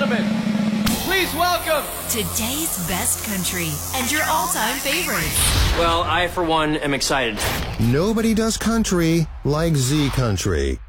gentlemen, please welcome today's best country and your all-time favorites. Well, I, for one, am excited. Nobody does country like Z Country.